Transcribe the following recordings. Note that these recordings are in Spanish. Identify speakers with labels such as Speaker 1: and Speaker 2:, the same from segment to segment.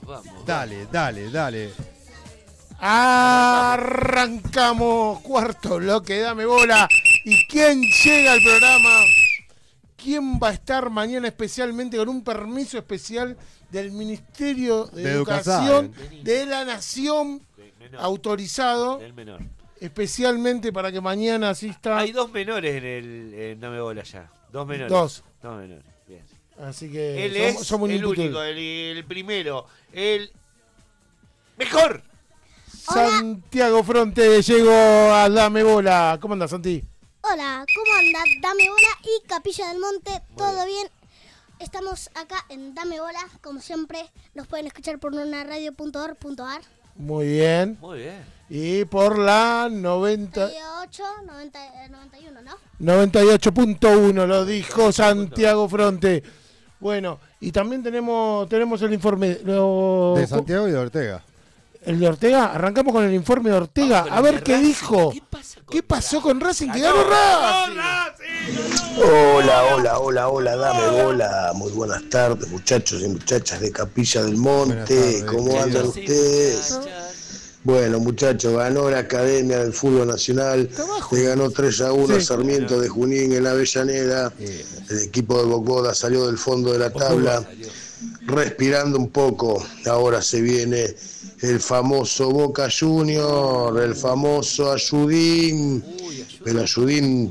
Speaker 1: Vamos.
Speaker 2: Dale.
Speaker 3: Arrancamos cuarto bloque, dame bola. ¿Y quién llega al programa? ¿Quién va a estar mañana especialmente con un permiso especial del Ministerio de Educación de la Nación, autorizado
Speaker 1: Del menor.
Speaker 3: especialmente para que mañana asista?
Speaker 1: Hay 2 menores en Dame Bola ya. 2 menores.
Speaker 3: 2
Speaker 1: menores. Bien.
Speaker 3: Así que
Speaker 1: Él
Speaker 3: somos
Speaker 1: es el único, el primero, el mejor.
Speaker 3: Santiago Fronte llegó a Dame Bola. ¿Cómo andás, Santi?
Speaker 4: Hola, ¿cómo andás? Dame Bola y Capilla del Monte, ¿todo bien? Estamos acá en Dame Bola, como siempre. Nos pueden escuchar por unaradio.org.ar.
Speaker 3: Muy bien.
Speaker 1: Muy bien.
Speaker 3: Y por la
Speaker 4: 91, ¿no?
Speaker 3: 98.1, lo dijo Santiago Fronte. Bueno, y también tenemos el informe
Speaker 2: de Santiago y de Ortega.
Speaker 3: El de Ortega, arrancamos con el informe de Ortega, a ver qué dijo. ¿Qué pasó con Racing? ¡Que ganó Racing!
Speaker 5: Hola, dame bola. Muy buenas tardes, muchachos y muchachas de Capilla del Monte. ¿Cómo andan ustedes? Bueno, muchachos, ganó la Academia del Fútbol Nacional, le ganó 3-1 a Sarmiento de Junín en la Avellaneda. El equipo de Bocboda salió del fondo de la tabla, respirando un poco. Ahora se viene el famoso Boca Junior, el famoso Ayudín. Pero Ayudín,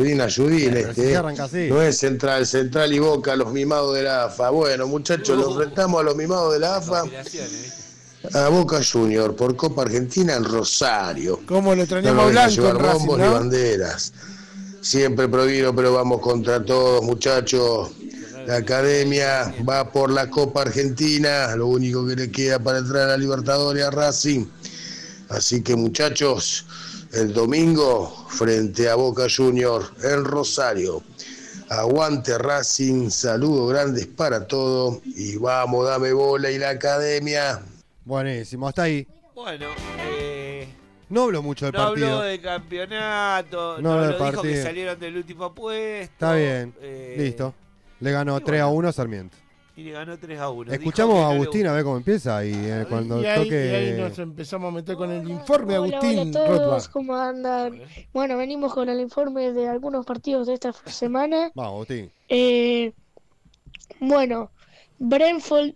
Speaker 5: no es Central y Boca, los mimados de la AFA. Bueno, muchachos, los enfrentamos a los mimados de la AFA. A Boca Junior por Copa Argentina en Rosario.
Speaker 3: ¿Cómo lo extrañamos Blanco
Speaker 5: llevar
Speaker 3: en Racing,
Speaker 5: bombos
Speaker 3: ¿no?
Speaker 5: y banderas. Siempre prohibido, pero vamos contra todos, muchachos. La Academia va por la Copa Argentina, lo único que le queda para entrar a la Libertadores a Racing. Así que, muchachos, el domingo frente a Boca Junior en Rosario. Aguante Racing, saludos grandes para todos y vamos, dame bola y la Academia.
Speaker 2: Buenísimo, hasta ahí.
Speaker 1: Bueno,
Speaker 2: no habló mucho del partido.
Speaker 1: No habló de campeonato,
Speaker 2: No habló del
Speaker 1: dijo
Speaker 2: partido.
Speaker 1: que salieron del último puesto.
Speaker 2: Está bien, listo. Le ganó 3-1 a Sarmiento.
Speaker 1: Y le ganó 3-1.
Speaker 2: Escuchamos a Agustín a ver cómo empieza y cuando toque.
Speaker 3: Y ahí nos empezamos a meter con el informe de Agustín.
Speaker 6: Hola a todos,
Speaker 3: Rothbard.
Speaker 6: ¿cómo andan? Bueno, venimos con el informe de algunos partidos de esta semana.
Speaker 2: Vamos, Agustín.
Speaker 6: Bueno, Brentford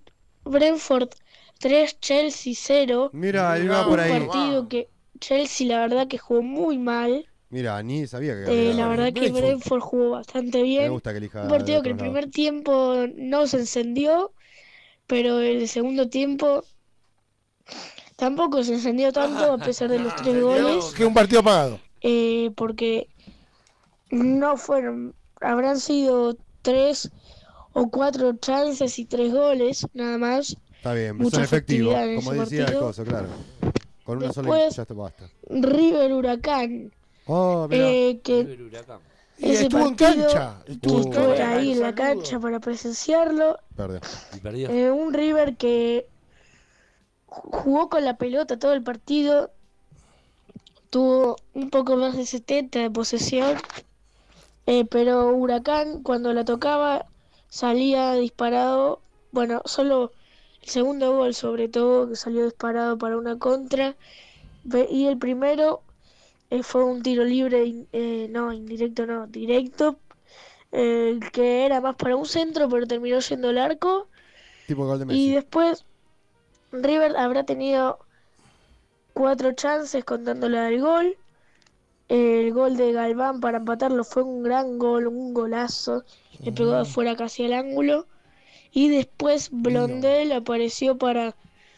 Speaker 6: 3, Chelsea 0.
Speaker 2: Mira, ahí va por ahí.
Speaker 6: Un partido que Chelsea la verdad que jugó muy mal.
Speaker 2: Mira, ni sabía que
Speaker 6: la verdad que Brentford jugó bastante bien.
Speaker 2: Me gusta que elija.
Speaker 6: Un partido que el primer tiempo no se encendió, pero el segundo tiempo tampoco se encendió tanto a pesar de los 3 goles.
Speaker 3: Que un partido apagado.
Speaker 6: Porque no fueron, habrán sido 3 o 4 chances y 3 goles, nada más.
Speaker 2: Está bien,
Speaker 6: mucha
Speaker 2: son efectivos,
Speaker 6: efectividad en
Speaker 2: como
Speaker 6: ese
Speaker 2: decía el
Speaker 6: partido.
Speaker 2: coso, claro. Con una
Speaker 6: Después,
Speaker 2: sola ya te basta.
Speaker 6: River Huracán.
Speaker 2: Oh, mira.
Speaker 6: Que
Speaker 3: Y
Speaker 6: ese
Speaker 3: estuvo en
Speaker 6: partido
Speaker 3: cancha.
Speaker 6: estuve ahí en la cancha para presenciarlo.
Speaker 2: Perdió.
Speaker 6: Un River que jugó con la pelota todo el partido. Tuvo un poco más de 70 de posesión. Pero Huracán cuando la tocaba salía disparado. Bueno, solo el segundo gol sobre todo que salió disparado para una contra. Y el primero fue un tiro libre, directo, que era más para un centro, pero terminó siendo el arco.
Speaker 2: Tipo gol de Messi.
Speaker 6: Y después River habrá tenido 4 chances contando la del gol. El gol de Galván para empatarlo fue un gran gol, un golazo. Le pegó de afuera casi al ángulo. Y después Blondel apareció para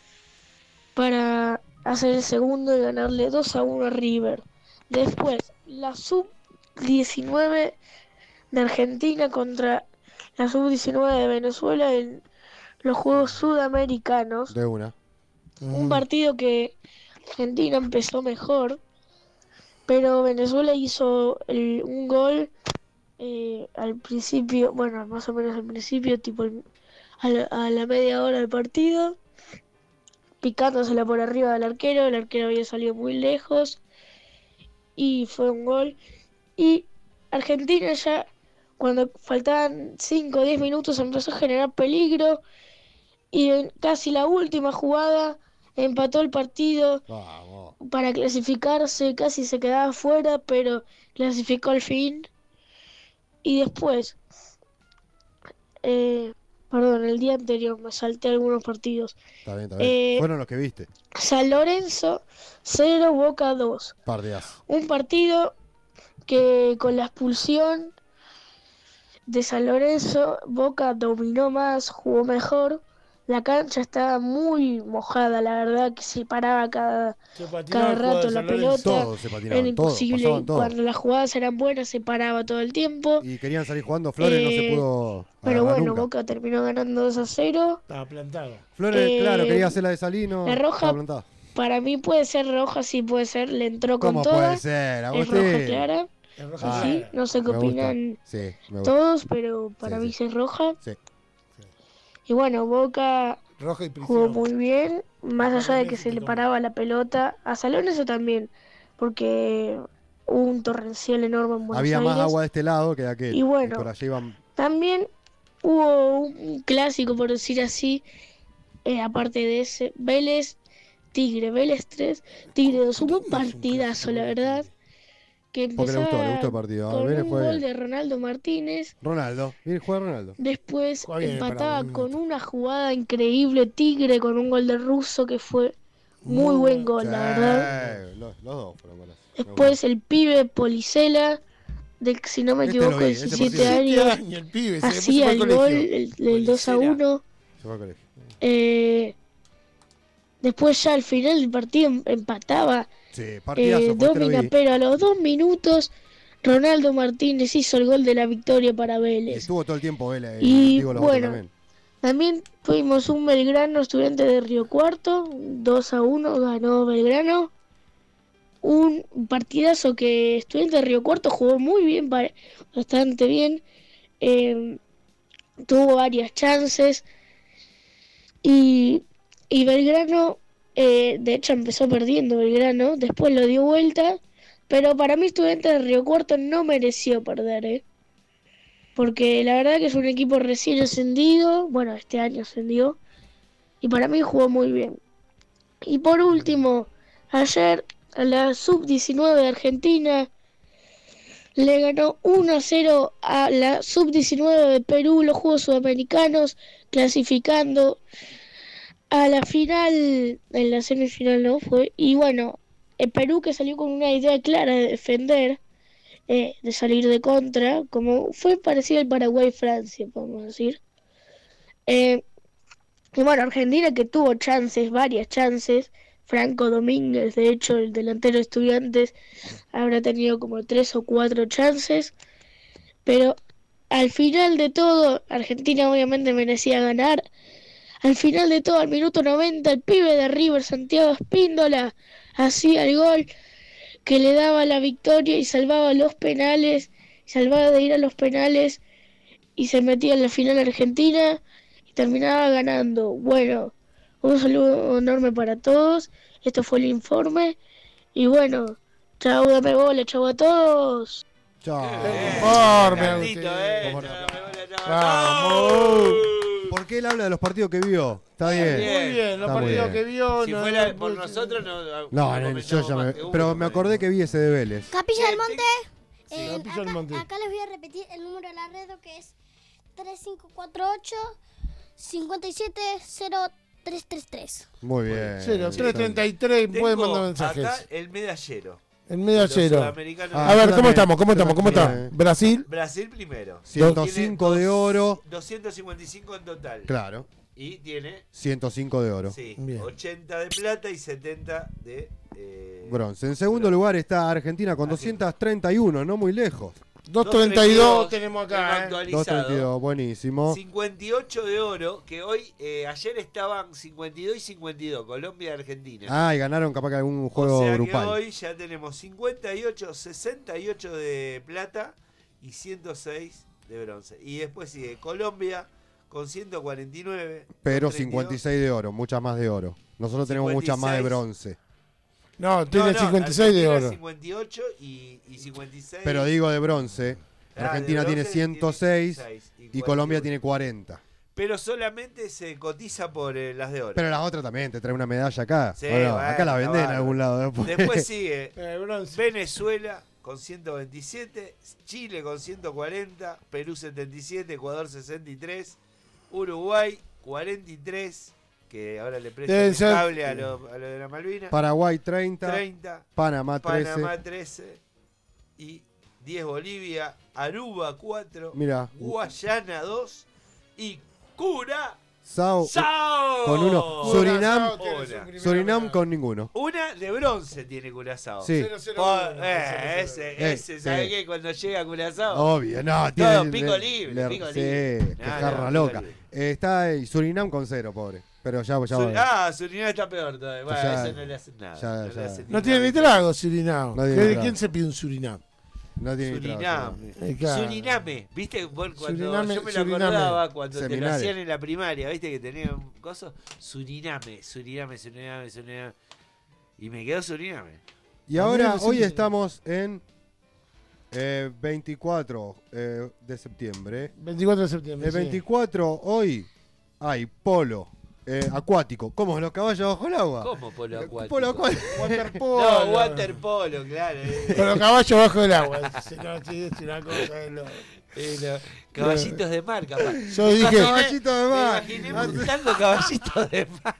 Speaker 6: hacer el segundo y ganarle 2-1 a River. Después, la sub-19 de Argentina contra la sub-19 de Venezuela en los Juegos Sudamericanos.
Speaker 2: De una.
Speaker 6: Un partido que Argentina empezó mejor, pero Venezuela hizo un gol al principio, bueno, más o menos al principio, tipo a la media hora del partido, picándosela por arriba del arquero. El arquero había salido muy lejos y fue un gol. Y Argentina ya cuando faltaban 5 o 10 minutos empezó a generar peligro y en casi la última jugada empató el partido
Speaker 2: Vamos.
Speaker 6: para clasificarse, casi se quedaba fuera, pero clasificó al fin. Y después, perdón, el día anterior me salté algunos partidos.
Speaker 2: Está bien, está bien. Fueron los que viste.
Speaker 6: San Lorenzo 0, Boca 2.
Speaker 2: Pardeazo.
Speaker 6: Un partido que con la expulsión de San Lorenzo, Boca dominó más, jugó mejor. La cancha estaba muy mojada, la verdad que se paraba cada rato la pelota.
Speaker 2: Todos se
Speaker 6: Era
Speaker 2: patinaban,
Speaker 6: imposible.
Speaker 2: pasaban todos.
Speaker 6: Cuando las jugadas eran buenas se paraba todo el tiempo.
Speaker 2: Y querían salir jugando, Flores no se pudo
Speaker 6: Pero
Speaker 2: agarrar
Speaker 6: bueno,
Speaker 2: nunca.
Speaker 6: Boca terminó ganando 2-0.
Speaker 3: Estaba plantado.
Speaker 2: Flores, claro, quería hacer la de Salino.
Speaker 6: La roja
Speaker 2: estaba plantada.
Speaker 6: para mí puede ser roja, sí puede ser, le entró con
Speaker 2: ¿Cómo
Speaker 6: toda.
Speaker 2: puede ser,
Speaker 6: Es
Speaker 2: Agustín?
Speaker 6: roja clara.
Speaker 3: Es roja
Speaker 6: Sí,
Speaker 3: clara.
Speaker 6: no sé qué
Speaker 2: Me gusta.
Speaker 6: opinan
Speaker 2: Sí, me gusta.
Speaker 6: todos, pero para
Speaker 2: Sí,
Speaker 6: mí
Speaker 2: sí.
Speaker 6: sí es roja.
Speaker 2: Sí.
Speaker 6: Y bueno, Boca
Speaker 3: Roja y
Speaker 6: jugó
Speaker 3: prisión.
Speaker 6: muy bien, más allá de que se le
Speaker 3: México
Speaker 6: paraba la pelota. A San Lorenzo también, porque hubo un torrencial enorme en Buenos
Speaker 2: Había
Speaker 6: Aires.
Speaker 2: más agua de este lado que de aquel.
Speaker 6: Y bueno.
Speaker 2: por allá iban.
Speaker 6: También hubo un clásico, por decir así, aparte de ese, Vélez, Tigre, Vélez 3, Tigre 2, un
Speaker 3: ¿Dónde es un
Speaker 6: partidazo,
Speaker 3: clásico
Speaker 6: la
Speaker 3: de
Speaker 6: verdad,
Speaker 3: Tigre?
Speaker 6: que
Speaker 2: Porque le
Speaker 6: empezaba
Speaker 2: gustó el partido. A
Speaker 6: con
Speaker 2: Vélez
Speaker 6: un
Speaker 2: fue
Speaker 6: gol
Speaker 2: bien.
Speaker 6: de Ronaldo Martínez,
Speaker 2: Ronaldo. Bien, juega Ronaldo.
Speaker 6: después
Speaker 3: Juega bien,
Speaker 6: empataba
Speaker 3: parado, un
Speaker 6: con
Speaker 3: minuto.
Speaker 6: una jugada increíble Tigre con un gol de Russo que fue muy buen gol, la verdad.
Speaker 2: Sí, los dos fueron buenos.
Speaker 6: Después el pibe Policela, de si no me
Speaker 2: Este
Speaker 6: equivoco,
Speaker 2: lo vi, ese
Speaker 6: 17
Speaker 2: partido.
Speaker 6: años,
Speaker 3: 7 años el pibe. Se
Speaker 6: hacía
Speaker 3: fue
Speaker 6: el
Speaker 3: al
Speaker 6: gol,
Speaker 3: colegio.
Speaker 6: el 2-1.
Speaker 2: Se fue al colegio.
Speaker 6: Después ya al final del partido empataba
Speaker 2: Sí, partidazo. fue, te lo
Speaker 6: Domina,
Speaker 2: vi.
Speaker 6: pero a los 2 minutos Ronaldo Martínez hizo el gol de la victoria para
Speaker 2: Y
Speaker 6: Vélez.
Speaker 2: estuvo todo el tiempo Vélez.
Speaker 6: Y
Speaker 2: digo, los
Speaker 6: bueno,
Speaker 2: otros también.
Speaker 6: También tuvimos un Belgrano Estudiante de Río Cuarto, 2-1 ganó Belgrano. Un partidazo que Estudiante de Río Cuarto jugó muy bien, bastante bien. Tuvo varias chances. Y Belgrano, de hecho empezó perdiendo Belgrano, después lo dio vuelta. Pero para mí Estudiantes de Río Cuarto no mereció perder, porque la verdad que es un equipo recién ascendido, bueno, este año ascendió, y para mí jugó muy bien. Y por último, ayer a la Sub-19 de Argentina le ganó 1-0 a la Sub-19 de Perú, los Juegos Sudamericanos, clasificando a la final, en la semifinal no fue, y bueno, el Perú que salió con una idea clara de defender, de salir de contra, como fue parecido al Paraguay-Francia, podemos decir. Y bueno, Argentina que tuvo chances, varias chances. Franco Domínguez, de hecho, el delantero de Estudiantes, habrá tenido como 3 o 4 chances. Pero al final de todo, Argentina obviamente merecía ganar. Al final de todo, al minuto 90, el pibe de River, Santiago Espíndola, hacía el gol que le daba la victoria y salvaba los penales, salvaba de ir a los penales y se metía en la final Argentina y terminaba ganando. Bueno, un saludo enorme para todos. Esto fue el informe y bueno, chau, dame bola, chau a todos.
Speaker 2: Chao.
Speaker 3: Informe,
Speaker 1: Carlito,
Speaker 3: Agustín.
Speaker 1: Vamos.
Speaker 3: Vamos.
Speaker 2: ¿Por qué él habla de los partidos que vio? Está bien.
Speaker 3: Muy bien, los
Speaker 2: Está muy
Speaker 3: partidos
Speaker 2: bien.
Speaker 3: que vio.
Speaker 1: Si
Speaker 3: no,
Speaker 1: fuera
Speaker 3: no
Speaker 1: por
Speaker 3: puede ser.
Speaker 1: nosotros,
Speaker 2: No,
Speaker 1: comentamos
Speaker 2: yo ya
Speaker 1: más que uno,
Speaker 2: pero me acordé que vi ese de Vélez.
Speaker 4: Capilla del Monte.
Speaker 3: Capilla del Monte.
Speaker 4: Acá les voy a repetir el número de la red que es 3548 570333.
Speaker 2: Muy bien.
Speaker 3: 0333, pueden mandar mensajes.
Speaker 1: Acá el medallero.
Speaker 3: El medallero.
Speaker 1: Los sudamericanos.
Speaker 2: Ah,
Speaker 3: A ver,
Speaker 2: yo
Speaker 3: ¿cómo
Speaker 2: también.
Speaker 3: estamos? ¿Cómo
Speaker 2: Yo
Speaker 3: estamos? ¿Cómo
Speaker 2: también.
Speaker 3: está? Brasil.
Speaker 1: Brasil primero.
Speaker 2: 105 de oro.
Speaker 1: 255 en total.
Speaker 2: Claro.
Speaker 1: Y tiene
Speaker 2: 105 de oro.
Speaker 1: sí,
Speaker 3: Bien.
Speaker 1: 80 de plata y 70 de
Speaker 2: Bronce. En segundo lugar está Argentina con 231, no muy lejos.
Speaker 3: 232 tenemos acá.
Speaker 1: actualizado.
Speaker 2: 232, buenísimo.
Speaker 1: 58 de oro, que hoy, ayer estaban 52 y 52, Colombia y Argentina.
Speaker 2: Ah, y ganaron capaz que algún juego
Speaker 1: o sea
Speaker 2: grupal.
Speaker 1: que hoy ya tenemos 58, 68 de plata y 106 de bronce. Y después sigue Colombia con 149.
Speaker 2: Pero
Speaker 1: 232.
Speaker 2: 56 de oro, muchas más de oro. Nosotros tenemos muchas más de
Speaker 1: 56.
Speaker 2: bronce.
Speaker 3: No, tiene 56 de
Speaker 1: Argentina
Speaker 3: oro.
Speaker 1: 58 y 56.
Speaker 2: Pero digo de bronce.
Speaker 1: Ah,
Speaker 2: Argentina
Speaker 1: de
Speaker 2: tiene
Speaker 1: bronce
Speaker 2: 106 y
Speaker 1: 41.
Speaker 2: Colombia tiene 40.
Speaker 1: pero solamente se cotiza por las de oro.
Speaker 2: Pero las otras también, te trae una medalla acá.
Speaker 1: Sí,
Speaker 2: ¿O no?
Speaker 1: bueno,
Speaker 2: Acá la venden en
Speaker 1: bárbaro.
Speaker 2: algún lado después.
Speaker 1: Después sigue
Speaker 3: Bronce.
Speaker 1: Venezuela con 127, Chile con 140, Perú 77, Ecuador 63, Uruguay 43, que ahora le prestan
Speaker 3: Deben
Speaker 1: el
Speaker 3: ser-
Speaker 1: cable a lo de la Malvinas,
Speaker 2: Paraguay 30,
Speaker 1: 30,
Speaker 2: Panamá 13.
Speaker 1: Panamá 13 y 10 Bolivia, Aruba 4,
Speaker 2: Mira,
Speaker 1: Guayana 2 y Curazao
Speaker 2: Sao con uno. Surinam,
Speaker 3: Curazao tiene su
Speaker 1: Hola.
Speaker 3: primera
Speaker 2: Surinam
Speaker 3: medalla.
Speaker 2: con ninguno.
Speaker 1: una de bronce tiene Curazao.
Speaker 2: Sí,
Speaker 3: 0-0-1.
Speaker 1: Ese, ¿sabe
Speaker 2: sí.
Speaker 1: qué? Cuando llega a Curazao.
Speaker 2: obvio, no.
Speaker 1: Todo
Speaker 2: tiene-
Speaker 1: pico libre, pico
Speaker 2: sí,
Speaker 1: libre.
Speaker 2: qué
Speaker 1: No,
Speaker 2: jarra
Speaker 1: no,
Speaker 2: loca.
Speaker 1: pico
Speaker 2: Está ahí, Surinam con 0, pobre. Pero ya
Speaker 1: Surinam está peor todavía. Bueno,
Speaker 2: Ya-
Speaker 1: eso no le hace nada.
Speaker 2: ya-
Speaker 1: no le
Speaker 2: ya.
Speaker 1: hace
Speaker 3: No
Speaker 1: ni
Speaker 3: tiene ni
Speaker 1: nada.
Speaker 3: trago Surinam.
Speaker 2: No tiene trago.
Speaker 3: ¿Quién se pide un Surinam?
Speaker 2: no tiene ni trabajo.
Speaker 1: Surinam.
Speaker 3: Claro.
Speaker 1: Suriname. ¿Viste? Vos cuando
Speaker 3: Suriname,
Speaker 1: yo me lo
Speaker 3: Suriname.
Speaker 1: acordaba cuando te lo
Speaker 2: Seminario.
Speaker 1: hacían en la primaria, ¿viste? Que tenía un coso. Suriname. Y me quedó Suriname.
Speaker 2: Y ahora,
Speaker 3: También
Speaker 2: hoy
Speaker 3: sí.
Speaker 2: estamos en 24 de septiembre.
Speaker 3: 24 de septiembre.
Speaker 2: El
Speaker 3: sí.
Speaker 2: 24, hoy, hay polo acuático. ¿Cómo? ¿Los caballos bajo el agua?
Speaker 1: ¿Cómo polo acuático?
Speaker 2: Polo acuático.
Speaker 3: Waterpolo.
Speaker 1: No, waterpolo, claro.
Speaker 3: Con los caballos bajo el agua. Sí, no, sí, es una cosa de loco.
Speaker 1: Caballitos de mar, capaz.
Speaker 3: Yo dije,
Speaker 2: Caballito de
Speaker 1: Me
Speaker 2: mar.
Speaker 1: imaginé montando caballitos de mar.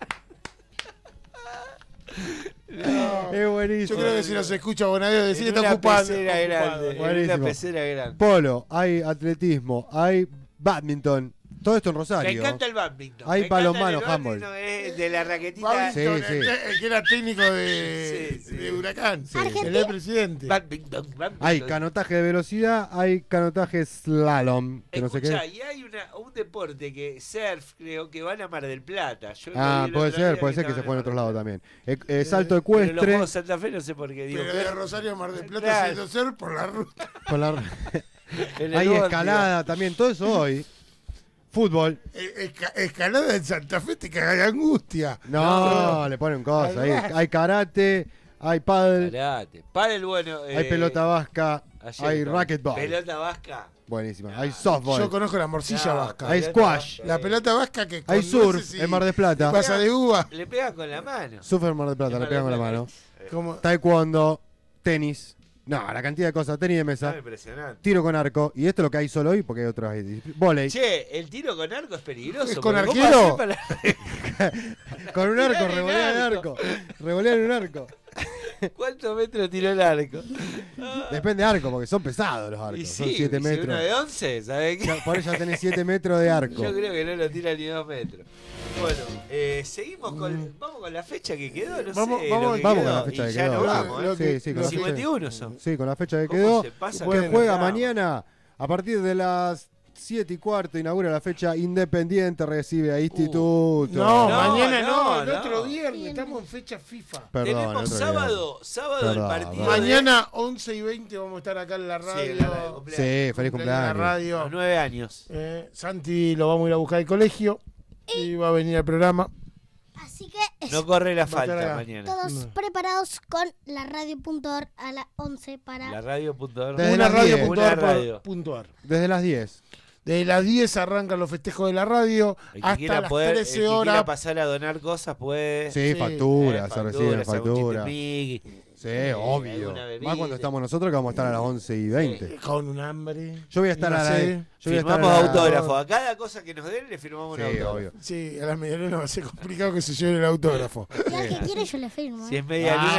Speaker 2: Es buenísimo.
Speaker 3: yo creo que si nos escucha Bonadeo decir
Speaker 1: En
Speaker 3: está
Speaker 1: una
Speaker 3: ocupado.
Speaker 1: pecera grande. En una
Speaker 2: Buenísimo.
Speaker 1: pecera grande.
Speaker 2: Polo, hay atletismo, hay badminton. Todo esto en
Speaker 1: Me
Speaker 2: encanta
Speaker 1: encanta el badminton.
Speaker 2: Hay
Speaker 1: Me encanta
Speaker 2: balonmano,
Speaker 1: el
Speaker 2: handball.
Speaker 1: badminton, de la raquetita.
Speaker 3: Babington,
Speaker 2: Sí, sí.
Speaker 3: el que era técnico de,
Speaker 1: Sí, sí.
Speaker 3: de Huracán.
Speaker 4: Argentina.
Speaker 3: El presidente.
Speaker 1: Badminton.
Speaker 2: Hay canotaje de velocidad, hay canotaje slalom, que no sé
Speaker 1: Escuchá,
Speaker 2: qué.
Speaker 1: y hay un deporte que surf, creo que van a Mar del Plata. Yo lo
Speaker 2: Ah,
Speaker 1: vi el
Speaker 2: puede
Speaker 1: otro día
Speaker 2: ser que se
Speaker 1: estaban
Speaker 2: fue en
Speaker 1: Mar
Speaker 2: otro
Speaker 1: del
Speaker 2: lado
Speaker 1: Plata.
Speaker 2: también. Salto
Speaker 1: Pero los
Speaker 2: ecuestre.
Speaker 1: Juegos Santa Fe no sé por qué digo.
Speaker 3: Pero de Rosario a Mar del Plata
Speaker 1: Claro.
Speaker 3: haciendo ser por la ruta.
Speaker 2: con la-
Speaker 1: En el
Speaker 2: hay
Speaker 1: bondi,
Speaker 2: escalada también, todo eso hoy. Fútbol.
Speaker 3: Escalada en Santa Fe te caga de angustia.
Speaker 2: No, le ponen cosas ahí. Hay karate, hay paddle,
Speaker 1: Karate. Pádel, bueno.
Speaker 2: hay pelota vasca,
Speaker 1: ayer
Speaker 2: hay
Speaker 1: estaba.
Speaker 2: racquetball.
Speaker 1: Pelota vasca.
Speaker 2: Buenísima. Hay softball.
Speaker 3: Yo conozco la morcilla
Speaker 1: No,
Speaker 3: vasca.
Speaker 2: Hay
Speaker 1: pelota
Speaker 2: squash.
Speaker 1: vasca,
Speaker 3: La pelota vasca que
Speaker 2: Hay
Speaker 3: con
Speaker 2: surf
Speaker 3: nueces y
Speaker 2: en Mar del Plata.
Speaker 3: pasa de uva.
Speaker 1: Le pega con la mano.
Speaker 2: Surf en Mar del Plata,
Speaker 1: En
Speaker 2: le
Speaker 1: Mar
Speaker 2: pegan con
Speaker 1: del
Speaker 2: la
Speaker 1: Plata.
Speaker 2: mano.
Speaker 3: Como,
Speaker 2: Taekwondo, tenis. No, la cantidad de cosas. Tenis de mesa,
Speaker 1: Ah, impresionante.
Speaker 2: tiro con arco. Y esto es lo que hay solo hoy porque hay otras disciplinas. Voley.
Speaker 1: Che, el tiro con arco es peligroso.
Speaker 3: ¿Es con
Speaker 1: porque ¿cómo
Speaker 3: arquero?
Speaker 1: hacés para-
Speaker 2: Con un arco,
Speaker 1: Tirar en
Speaker 2: revolear el
Speaker 1: arco.
Speaker 2: arco. Revolear un arco.
Speaker 1: ¿Cuántos metros tiró el arco?
Speaker 2: Depende de arco, porque son pesados los arcos.
Speaker 1: Y
Speaker 2: Son
Speaker 1: sí,
Speaker 2: 7
Speaker 1: si uno
Speaker 2: metros.
Speaker 1: de 11, ¿sabés qué?
Speaker 2: Por eso ya tenés 7 metros de arco.
Speaker 1: Yo creo que no lo tira ni 2 metros. Bueno, seguimos con. Vamos con la fecha que quedó, no
Speaker 3: Vamos-
Speaker 1: sé.
Speaker 3: vamos-
Speaker 1: lo que
Speaker 2: Vamos
Speaker 1: quedó,
Speaker 2: con la fecha
Speaker 1: y
Speaker 2: que
Speaker 1: ya
Speaker 2: quedó.
Speaker 1: nos vamos,
Speaker 3: Lo
Speaker 1: ¿eh?
Speaker 3: que-
Speaker 2: Sí, con la fecha.
Speaker 1: 51 son.
Speaker 2: Sí, con la fecha que
Speaker 1: ¿Cómo
Speaker 2: quedó.
Speaker 1: se pasa?
Speaker 2: Que
Speaker 3: Bueno,
Speaker 2: juega
Speaker 1: bravo.
Speaker 2: mañana a partir de las 7:15. Inaugura la fecha Independiente, recibe a Instituto.
Speaker 3: no,
Speaker 1: No,
Speaker 3: mañana no,
Speaker 1: no,
Speaker 3: el otro
Speaker 1: no.
Speaker 3: viernes, estamos en fecha FIFA.
Speaker 2: Perdón,
Speaker 1: Tenemos
Speaker 2: otro
Speaker 1: sábado el
Speaker 2: Perdón,
Speaker 1: partido.
Speaker 2: perdón.
Speaker 3: Mañana 11:20 vamos a estar acá en la
Speaker 1: Sí,
Speaker 3: radio.
Speaker 1: en la radio,
Speaker 2: día. Sí, feliz
Speaker 3: En la
Speaker 2: cumpleaños.
Speaker 3: radio.
Speaker 1: Los 9 años.
Speaker 3: Santi lo vamos a ir a buscar al colegio y va a venir al programa.
Speaker 4: Así que
Speaker 1: No corre la
Speaker 3: Va a estar
Speaker 1: falta
Speaker 3: acá.
Speaker 1: mañana.
Speaker 4: todos
Speaker 3: No.
Speaker 4: preparados con la radio.org a las 11 para...
Speaker 1: La radio.org.
Speaker 2: Desde
Speaker 3: Una
Speaker 2: las 10.
Speaker 3: radio.ar.
Speaker 2: Desde las 10.
Speaker 3: De las 10 arrancan los festejos de la radio
Speaker 1: El que
Speaker 3: hasta
Speaker 1: quiera
Speaker 3: las
Speaker 1: poder,
Speaker 3: 13
Speaker 1: el que quiera
Speaker 3: horas.
Speaker 1: pasar a donar cosas puede.
Speaker 2: Sí,
Speaker 3: Sí.
Speaker 2: facturas, se reciben facturas.
Speaker 1: Facturas.
Speaker 2: Sí, obvio.
Speaker 1: alguna bebida.
Speaker 2: Más cuando estamos nosotros que vamos a estar a las 11:20.
Speaker 3: Con un hambre.
Speaker 2: Yo voy a estar
Speaker 3: Y
Speaker 2: a
Speaker 3: una
Speaker 2: la.
Speaker 3: sed.
Speaker 2: Yo voy a estar
Speaker 1: Firmamos
Speaker 2: a la-
Speaker 1: autógrafo. A cada cosa que nos den le firmamos un
Speaker 2: Sí,
Speaker 1: autógrafo.
Speaker 2: obvio.
Speaker 3: Sí, a las medialunas va a ser complicado que se lleven el autógrafo.
Speaker 4: Y al que quiere yo le firmo.
Speaker 1: Si
Speaker 4: ¿eh?
Speaker 1: es media luna,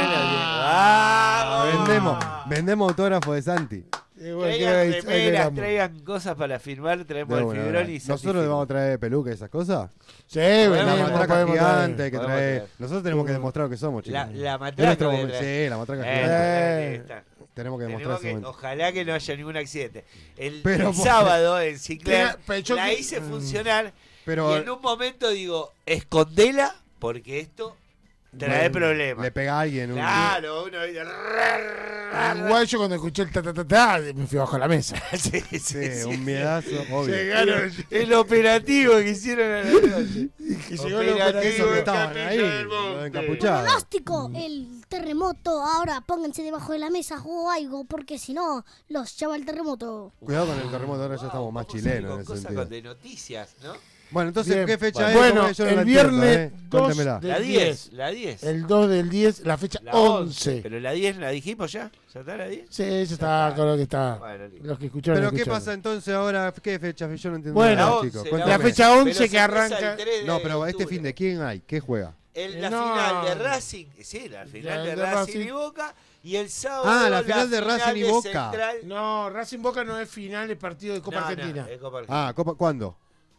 Speaker 3: Ah.
Speaker 1: ¡vamos!
Speaker 2: Vendemos autógrafo de Santi.
Speaker 3: Bueno,
Speaker 1: Traigan
Speaker 3: ahí
Speaker 1: remeras,
Speaker 3: quedamos.
Speaker 1: traigan cosas para firmar, traemos
Speaker 2: De
Speaker 1: el
Speaker 2: una,
Speaker 1: fibrón
Speaker 2: de
Speaker 1: y
Speaker 2: una. Nosotros le vamos a traer peluca y esas cosas.
Speaker 3: Sí,
Speaker 1: Podemos
Speaker 2: La
Speaker 3: venimos,
Speaker 1: traer.
Speaker 2: matraca
Speaker 3: podemos
Speaker 2: gigante
Speaker 3: traer.
Speaker 2: hay que
Speaker 1: Podemos
Speaker 2: traer.
Speaker 1: traer.
Speaker 2: Nosotros tenemos que demostrar que somos, chicos.
Speaker 1: La
Speaker 2: Es
Speaker 1: matraca.
Speaker 2: nuestro
Speaker 1: voy a
Speaker 2: momento.
Speaker 1: traer.
Speaker 2: Sí, la matraca gigante.
Speaker 1: Ahí está.
Speaker 2: Tenemos que demostrar
Speaker 1: Tenemos
Speaker 2: ese
Speaker 1: que-
Speaker 2: momento.
Speaker 1: ojalá que no haya ningún accidente. El
Speaker 2: Pero,
Speaker 1: sábado en Sinclair
Speaker 3: Pero yo
Speaker 1: la
Speaker 3: que-
Speaker 1: hice funcionar
Speaker 2: Pero
Speaker 1: y en un momento digo, escondela porque esto trae problemas.
Speaker 2: le pega a alguien.
Speaker 1: Claro, uno dice,
Speaker 3: Igual yo cuando escuché el ta me fui bajo la mesa.
Speaker 1: sí,
Speaker 2: Sí,
Speaker 1: sí,
Speaker 2: un
Speaker 1: sí.
Speaker 2: miedazo, obvio.
Speaker 3: Llegaron
Speaker 1: El operativo que hicieron a la noche.
Speaker 3: que llegó el
Speaker 1: Operativo
Speaker 3: operativo.
Speaker 2: que
Speaker 1: de
Speaker 2: estaban
Speaker 1: Capilla
Speaker 2: ahí,
Speaker 1: del
Speaker 2: los
Speaker 1: Monte.
Speaker 2: encapuchados.
Speaker 4: Pronóstico, el terremoto, ahora pónganse debajo de la mesa o algo, porque si no, los lleva el terremoto.
Speaker 2: Cuidado con el terremoto, ahora ya estamos más
Speaker 1: Vamos a salir
Speaker 2: chilenos en
Speaker 1: con
Speaker 2: ese
Speaker 1: cosas
Speaker 2: sentido.
Speaker 1: de noticias, ¿no?
Speaker 2: Bueno, entonces,
Speaker 3: Bien.
Speaker 2: ¿qué fecha es?
Speaker 3: Bueno,
Speaker 2: Porque yo no la
Speaker 3: el
Speaker 2: entiendo,
Speaker 3: viernes 2
Speaker 2: Cuéntemela.
Speaker 3: del
Speaker 1: La 10. La 10.
Speaker 3: El 2 del 10, la fecha
Speaker 1: La
Speaker 3: 11.
Speaker 1: Pero la 10 la dijimos ya. ¿Ya está la 10?
Speaker 3: Sí, eso está con lo que está.
Speaker 1: Bueno, listo.
Speaker 3: Los que escucharon.
Speaker 2: Pero ¿qué
Speaker 3: escucharon.
Speaker 2: pasa entonces ahora? ¿Qué fecha? Yo no entiendo
Speaker 3: Bueno,
Speaker 2: nada,
Speaker 1: la
Speaker 2: chicos.
Speaker 1: 11,
Speaker 2: Cuéntame.
Speaker 3: La fecha
Speaker 1: Pero
Speaker 3: 11
Speaker 1: se
Speaker 3: que
Speaker 1: empieza
Speaker 3: arranca.
Speaker 1: el 3 de
Speaker 2: No, pero este
Speaker 1: octubre.
Speaker 2: fin de quién hay, ¿qué juega?
Speaker 1: La
Speaker 3: No.
Speaker 1: final de Racing, sí, la final de Racing y Boca. Y el sábado.
Speaker 2: Ah, la final de Racing y
Speaker 1: de
Speaker 2: Boca.
Speaker 1: Central.
Speaker 3: No, Racing Boca no es final, es partido de Copa
Speaker 1: No,
Speaker 3: Argentina.
Speaker 1: no, es Copa Argentina.
Speaker 2: Ah, ¿cuándo?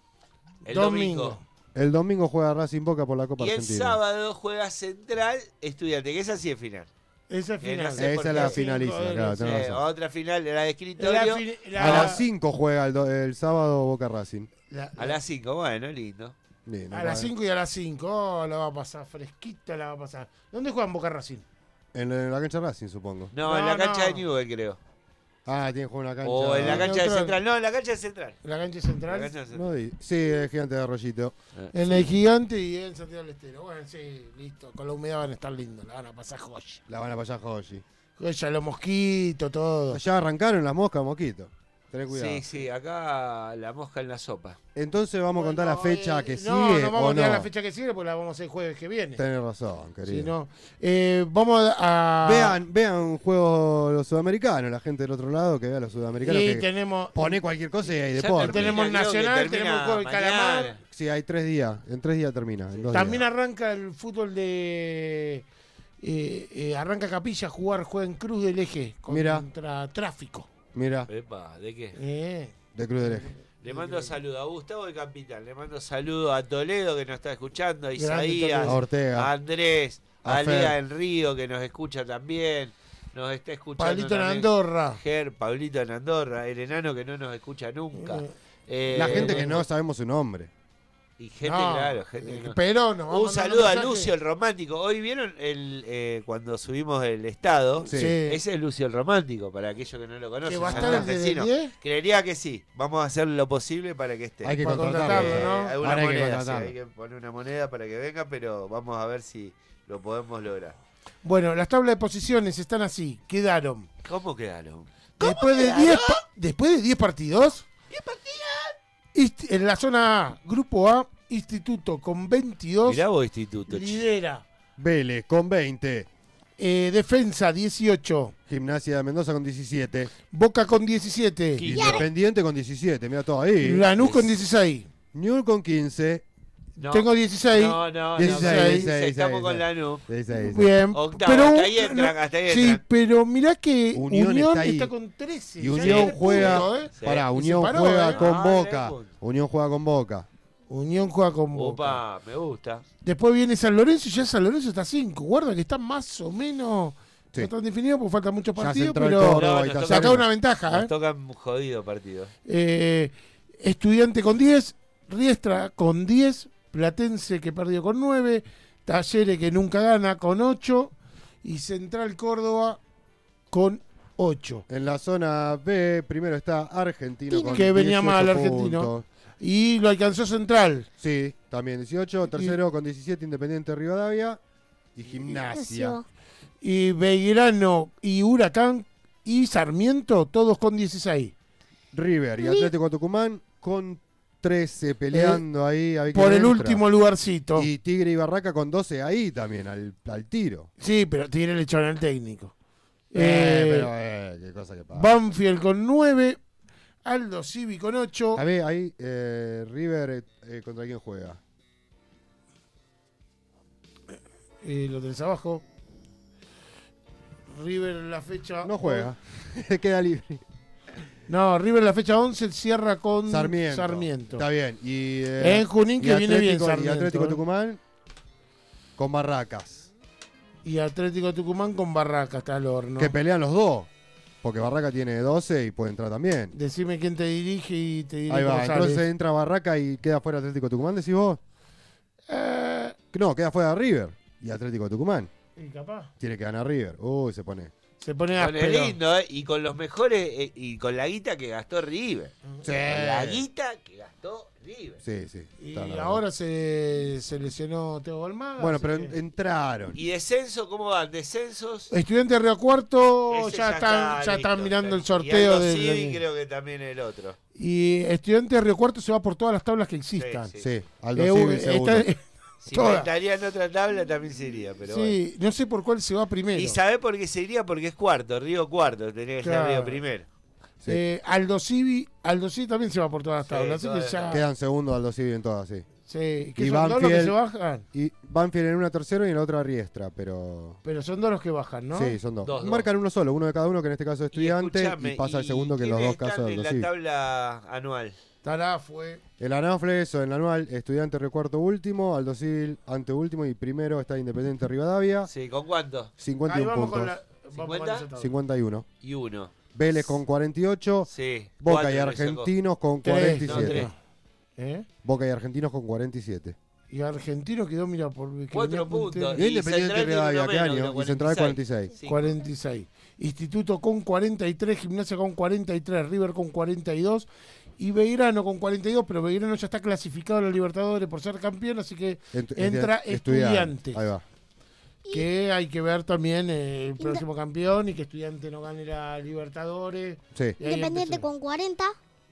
Speaker 1: El
Speaker 3: domingo.
Speaker 2: El domingo juega Racing Boca por la Copa
Speaker 1: Y el
Speaker 2: Argentina.
Speaker 1: sábado juega Central Estudiante, que esa sí es final.
Speaker 3: Esa es
Speaker 1: Que
Speaker 3: final.
Speaker 1: no sé por
Speaker 2: Esa es
Speaker 1: qué.
Speaker 2: la finalísima, claro, tenés razón.
Speaker 1: Otra final, la de escritorio.
Speaker 2: A las 5 juega el sábado Boca Racing.
Speaker 1: A las 5, bueno, lindo.
Speaker 2: Sí, no
Speaker 3: A las
Speaker 2: puede-
Speaker 3: 5 y a las 5. Oh, la va a pasar, fresquita la va a pasar. ¿Dónde juegan Boca Racing?
Speaker 2: En la cancha Racing, supongo.
Speaker 1: No, en
Speaker 3: No,
Speaker 1: la cancha
Speaker 3: no.
Speaker 1: de Newell, creo.
Speaker 2: Ah, tiene que jugar en la cancha.
Speaker 1: O en la cancha de
Speaker 3: Neutral.
Speaker 1: Central. No, en la cancha de Central.
Speaker 3: ¿En la cancha
Speaker 1: En
Speaker 3: central?
Speaker 1: la cancha de Central.
Speaker 2: No, sí, el gigante de Arroyito.
Speaker 3: En el Gigante y en Santiago del Estero. Bueno, sí, listo. Con la humedad van a estar lindos. La van a pasar joya.
Speaker 2: La van a pasar Joshi.
Speaker 3: Joya, los mosquitos, todo.
Speaker 2: Ya arrancaron las moscas, mosquito. Tenés cuidado.
Speaker 1: Sí, sí, acá la mosca en la sopa.
Speaker 2: Entonces vamos a contar la
Speaker 3: Bueno,
Speaker 2: fecha que sigue
Speaker 3: no vamos
Speaker 2: o
Speaker 3: a tirar
Speaker 2: no.
Speaker 3: la fecha que sigue porque la vamos a hacer jueves que viene.
Speaker 2: Tenés razón, querido.
Speaker 3: Si no, vamos a...
Speaker 2: Vean juegos los sudamericanos, la gente del otro lado que vea los sudamericanos.
Speaker 3: Y
Speaker 2: que
Speaker 3: tenemos...
Speaker 2: pone cualquier cosa y hay
Speaker 1: Ya
Speaker 2: deporte.
Speaker 3: tenemos
Speaker 1: creo que
Speaker 3: Nacional,
Speaker 1: termina
Speaker 3: tenemos el juego del
Speaker 1: mañana.
Speaker 3: calamar.
Speaker 2: Sí, hay 3 días. En 3 días termina. en 2
Speaker 3: También
Speaker 2: días.
Speaker 3: arranca el fútbol de... arranca Capilla a jugar, juega en Cruz del Eje
Speaker 2: Mira.
Speaker 3: contra Tráfico.
Speaker 2: Mira,
Speaker 1: Epa, ¿de qué?
Speaker 2: de Cruz del Eje.
Speaker 1: Le mando saludo a Gustavo el Capitán, le mando saludo a Toledo que nos está escuchando, a
Speaker 3: Grande
Speaker 1: Isaías,
Speaker 2: A
Speaker 3: Toledo.
Speaker 2: Ortega.
Speaker 1: a Andrés,
Speaker 2: A
Speaker 1: a Lea
Speaker 2: Fer.
Speaker 1: en Río que nos escucha también, nos está escuchando
Speaker 3: Pablito en
Speaker 1: también
Speaker 3: Andorra.
Speaker 1: Pablito en Andorra, el enano que no nos escucha nunca.
Speaker 2: La gente que no sabemos su nombre.
Speaker 1: Y gente,
Speaker 3: No,
Speaker 1: claro, gente que no.
Speaker 3: Pero nos va
Speaker 1: Un
Speaker 3: mandando
Speaker 1: saludo a
Speaker 3: mensajes.
Speaker 1: Lucio el Romántico. Hoy vieron cuando subimos el estado.
Speaker 2: Sí.
Speaker 3: Sí.
Speaker 1: Ese es Lucio el Romántico, para aquellos que no lo conocen.
Speaker 3: ¿Que va a
Speaker 1: San
Speaker 3: estar desde
Speaker 1: Santafesino.
Speaker 3: el 10?
Speaker 1: Creería que sí. Vamos a hacer lo posible para que esté.
Speaker 2: Hay que
Speaker 3: Para
Speaker 2: contratarlo.
Speaker 3: contratarlo, ¿no?
Speaker 1: Hay una
Speaker 2: Ahora hay que
Speaker 1: moneda, sí,
Speaker 2: contratarlo.
Speaker 1: hay que poner una moneda para que venga, pero vamos a ver si lo podemos lograr.
Speaker 3: Bueno, las tablas de posiciones están así. Quedaron.
Speaker 1: ¿Cómo quedaron?
Speaker 3: Después de 10 partidos. 10 partidos. En la zona A, Grupo A, Instituto con 22.
Speaker 1: Mirá vos, Instituto. che.
Speaker 3: Lidera.
Speaker 2: Vélez con 20.
Speaker 3: Defensa 18.
Speaker 2: Gimnasia de Mendoza con 17.
Speaker 3: Boca con 17.
Speaker 1: Qui-
Speaker 2: Independiente con 17. Mira todo ahí.
Speaker 3: Lanús con 16.
Speaker 2: Newell con 15.
Speaker 1: No.
Speaker 3: Tengo 16.
Speaker 1: No,
Speaker 2: 16,
Speaker 1: estamos con la NU.
Speaker 2: 16.
Speaker 3: Bien.
Speaker 1: Octavo,
Speaker 3: pero,
Speaker 1: hasta ahí entran, hasta ahí
Speaker 3: sí,
Speaker 1: entran.
Speaker 3: pero mirá que
Speaker 2: Unión
Speaker 3: Unión,
Speaker 2: está ahí.
Speaker 3: está con 13.
Speaker 2: Y
Speaker 3: ya
Speaker 2: Unión
Speaker 3: tiene
Speaker 2: juega.
Speaker 3: puntos, ¿eh?
Speaker 1: Sí.
Speaker 2: Pará,
Speaker 3: Y
Speaker 2: Unión
Speaker 3: se paró,
Speaker 2: juega con
Speaker 1: Ah,
Speaker 2: Boca.
Speaker 1: bien.
Speaker 2: Unión juega con Boca.
Speaker 3: Unión juega con Boca.
Speaker 1: Opa, me gusta.
Speaker 3: Después viene San Lorenzo y ya San Lorenzo está 5. Guarda que está más o menos.
Speaker 2: Sí.
Speaker 3: No están definidos porque faltan muchos
Speaker 2: Ya se
Speaker 3: partidos,
Speaker 2: entró el
Speaker 3: pero
Speaker 2: Córdoba
Speaker 1: No,
Speaker 2: y
Speaker 1: nos
Speaker 2: está
Speaker 1: toca
Speaker 3: saca
Speaker 2: cerca.
Speaker 3: una ventaja.
Speaker 1: Nos tocan jodido partido.
Speaker 3: Estudiante con 10, Riestra con 10, Platense que perdió con 9, Talleres que nunca gana con 8 y Central Córdoba con 8.
Speaker 2: En la zona B, primero está Argentino con
Speaker 3: Que venía
Speaker 2: 18
Speaker 3: mal Argentino.
Speaker 2: puntos.
Speaker 3: Y lo alcanzó Central.
Speaker 2: Sí, también 18. Tercero con 17, Independiente Rivadavia. Y Gimnasia.
Speaker 3: Y Belgrano y Huracán y Sarmiento, todos con 16.
Speaker 2: River y Atlético Tucumán con 13 peleando ahí. A ver
Speaker 3: Por
Speaker 2: quién
Speaker 3: el
Speaker 2: entra.
Speaker 3: último lugarcito.
Speaker 2: Y Tigre y Barraca con 12 ahí también, al tiro.
Speaker 3: Sí, pero Tigre le echaron al técnico.
Speaker 2: Pero qué cosa que pasa.
Speaker 3: Banfield con 9, Aldo Civi con 8.
Speaker 2: A ver, ahí River contra quién juega.
Speaker 3: Lo tenés abajo. River en la fecha...
Speaker 2: No juega. Queda libre.
Speaker 3: No, River en la fecha 11 cierra con
Speaker 2: Sarmiento. Está bien. Y,
Speaker 3: En Junín que
Speaker 2: y
Speaker 3: viene bien
Speaker 2: Atlético-
Speaker 3: Sarmiento.
Speaker 2: Y Atlético Tucumán con Barracas.
Speaker 3: Y Atlético Tucumán con Barraca está al horno.
Speaker 2: Que pelean los dos. Porque Barraca tiene 12 y puede entrar también.
Speaker 3: Decime quién te dirige y te dirige
Speaker 2: Ahí va.
Speaker 3: cómo sale.
Speaker 2: Entonces entra Barraca y queda fuera Atlético Tucumán, decís vos.
Speaker 3: Eh,
Speaker 2: No, queda fuera River y Atlético Tucumán.
Speaker 3: y capaz.
Speaker 2: Tiene que ganar River. Uy, se pone.
Speaker 3: Se pone
Speaker 1: Con
Speaker 3: áspero.
Speaker 1: el lindo, y con los mejores, y con la guita que gastó River.
Speaker 3: Sí.
Speaker 1: Con la guita que gastó River.
Speaker 2: Sí, sí.
Speaker 3: Y
Speaker 2: está la verdad.
Speaker 3: ahora se lesionó Teo Golmaga.
Speaker 2: Bueno,
Speaker 3: así
Speaker 2: pero
Speaker 3: que-
Speaker 2: entraron.
Speaker 1: ¿Y descenso cómo van? ¿Descensos?
Speaker 3: Estudiante de Río Cuarto
Speaker 1: Ese
Speaker 3: ya están
Speaker 1: listo,
Speaker 3: mirando el
Speaker 1: y
Speaker 3: sorteo
Speaker 1: Aldo
Speaker 3: del.
Speaker 1: Civi creo que también el otro.
Speaker 3: Y Estudiante de Río Cuarto se va por todas las tablas que existan.
Speaker 1: Sí,
Speaker 2: Sí, Aldo
Speaker 3: Eh,
Speaker 2: Civi segundo.
Speaker 1: Si
Speaker 3: Toda.
Speaker 1: inventaría en otra tabla también se iría, pero bueno.
Speaker 3: Sí, no sé por cuál se va primero.
Speaker 1: ¿Y sabe por qué se iría? Porque es cuarto, Río cuarto, tenía que
Speaker 3: Claro.
Speaker 1: ser Río primero.
Speaker 2: Sí.
Speaker 3: Aldo Civi también se va por todas las
Speaker 1: Sí,
Speaker 3: tablas. Así
Speaker 1: todas
Speaker 3: que ya.
Speaker 2: Quedan segundos Aldo Civi en todas, sí.
Speaker 3: Sí, que
Speaker 2: Y
Speaker 3: son dos los que
Speaker 2: Banfield-
Speaker 3: se bajan.
Speaker 2: Y Banfield en una tercero y en la otra Riestra, pero...
Speaker 3: Pero son dos los que bajan, ¿no?
Speaker 2: Sí, son dos.
Speaker 1: Dos.
Speaker 2: Marcan uno solo, uno de cada uno, que en este caso es Estudiante, y,
Speaker 1: escuchame,
Speaker 2: pasa el segundo, que en los
Speaker 1: ¿quiénes
Speaker 2: dos casos
Speaker 1: están
Speaker 2: de
Speaker 1: en
Speaker 2: Aldo
Speaker 1: la
Speaker 2: Civi.
Speaker 1: tabla anual?
Speaker 3: Tará fue.
Speaker 2: El Anafle, eso, en el anual, Estudiante recuarto último, Aldo Civi anteúltimo y primero está Independiente Rivadavia,
Speaker 1: Sí, ¿con cuánto?
Speaker 3: Ahí
Speaker 2: 51
Speaker 3: vamos
Speaker 2: puntos,
Speaker 3: con la. Vamos con esa tabla.
Speaker 2: 51.
Speaker 1: Y uno.
Speaker 2: Vélez con 48,
Speaker 1: Sí.
Speaker 2: Boca
Speaker 1: cuatro
Speaker 2: y
Speaker 1: le sacó.
Speaker 2: Argentinos con
Speaker 3: Tres,
Speaker 2: 47.
Speaker 1: no, tres.
Speaker 3: ¿Eh?
Speaker 2: Boca y Argentinos con 47.
Speaker 3: Y Argentino quedó, mira, por. que
Speaker 1: 4
Speaker 3: venía puntero.
Speaker 1: puntos.
Speaker 2: Y Independiente
Speaker 1: Central
Speaker 2: Rivadavia,
Speaker 1: tiene
Speaker 2: ¿qué
Speaker 1: uno menos,
Speaker 2: año?
Speaker 1: uno
Speaker 2: Y Central 46.
Speaker 1: Sí.
Speaker 3: 46. Instituto con 43, Gimnasia con 43, River con 42 y Belgrano con 42, pero Belgrano ya está clasificado a la Libertadores por ser campeón, así que entra Estudiantes.
Speaker 2: Ahí va.
Speaker 3: Que hay que ver también el próximo campeón y que Estudiante no gane la Libertadores.
Speaker 2: Sí.
Speaker 3: Y ahí
Speaker 4: Independiente
Speaker 3: empezó.
Speaker 4: con 40.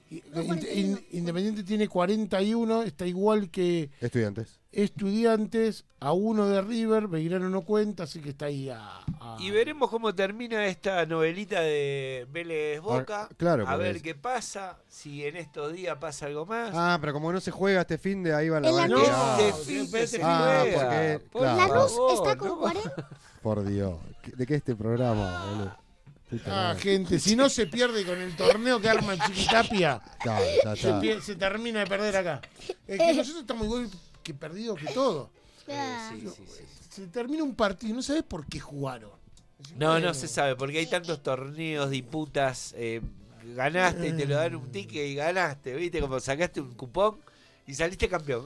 Speaker 3: Independiente tiene 41, está igual que
Speaker 2: Estudiantes.
Speaker 3: Estudiantes, a uno de River, Belgrano no cuenta, así que está ahí
Speaker 1: Y veremos cómo termina esta novelita de Vélez Boca.
Speaker 2: claro,
Speaker 1: A
Speaker 2: porque
Speaker 1: ver
Speaker 2: es-
Speaker 1: qué pasa, si en estos días pasa algo más.
Speaker 2: Ah, pero como no se juega este fin de ahí van a
Speaker 4: En la
Speaker 2: ver
Speaker 4: luz.
Speaker 2: que-
Speaker 1: Este fin de
Speaker 3: este
Speaker 2: Ah,
Speaker 1: juega.
Speaker 2: porque-
Speaker 1: Por
Speaker 2: claro.
Speaker 4: La luz
Speaker 1: favor,
Speaker 4: está con
Speaker 1: no.
Speaker 4: 40.
Speaker 2: Por Dios. ¿De qué este programa, boludo? Puta madre.
Speaker 3: gente, si no se pierde con el torneo que arma Chiquitapia,
Speaker 2: Claro, ya está.
Speaker 3: se termina de perder acá. Es que nosotros estamos igual que perdidos que todo.
Speaker 4: Ah.
Speaker 1: Sí, sí, sí.
Speaker 3: Se termina un partido y no sabes por qué jugaron.
Speaker 1: No, no se sabe, porque hay tantos torneos de putas. Ganaste y te lo dan un ticket y ganaste, ¿viste? Como sacaste un cupón y saliste campeón.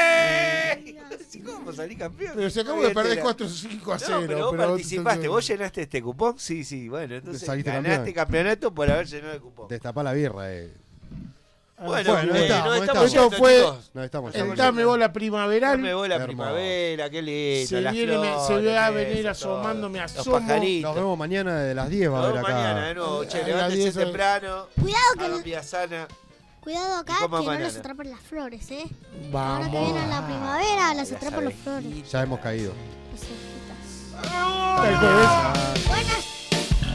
Speaker 1: ¡Eh! ¿Cómo salí campeón?
Speaker 3: Pero se acabó de perder 4-5-0.
Speaker 1: No, pero vos participaste, vos llenaste este cupón, sí, sí, bueno, entonces
Speaker 2: Saliste
Speaker 1: ganaste
Speaker 2: campeón.
Speaker 1: campeonato por haber llenado el cupón.
Speaker 2: Destapá la birra,
Speaker 1: Bueno,
Speaker 2: Bueno, ahí está,
Speaker 1: nos
Speaker 2: ahí
Speaker 1: estamos
Speaker 2: está.
Speaker 1: yendo,
Speaker 3: Esto fue-
Speaker 1: chicos.
Speaker 2: No, estamos
Speaker 3: El
Speaker 2: ya.
Speaker 3: Dame Bola Primaveral.
Speaker 1: Me voy la
Speaker 2: Hermoso.
Speaker 1: primavera, qué lindo.
Speaker 3: Se
Speaker 1: las
Speaker 3: viene,
Speaker 1: flores,
Speaker 3: se ve a
Speaker 1: eso,
Speaker 3: venir
Speaker 1: todo.
Speaker 3: asomando, me
Speaker 1: Los
Speaker 3: asomo.
Speaker 1: pajaritos.
Speaker 2: Nos vemos mañana de las 10, va a
Speaker 1: Nos
Speaker 2: ver
Speaker 1: vemos
Speaker 2: acá.
Speaker 1: mañana, ¿no? Che,
Speaker 3: A las
Speaker 1: levántese
Speaker 3: 10
Speaker 1: temprano.
Speaker 4: Cuidado que
Speaker 1: Hagan vida sana.
Speaker 4: Cuidado acá
Speaker 1: Y
Speaker 4: que
Speaker 1: coma
Speaker 4: no
Speaker 1: banana.
Speaker 4: los atrapan las flores, Ahora que
Speaker 3: Vamos.
Speaker 4: viene la primavera, las
Speaker 1: Las
Speaker 4: atrapan las flores.
Speaker 1: abejitas.
Speaker 2: Ya hemos caído.
Speaker 4: Las hojitas.
Speaker 3: Hasta el jueves.
Speaker 4: Buenas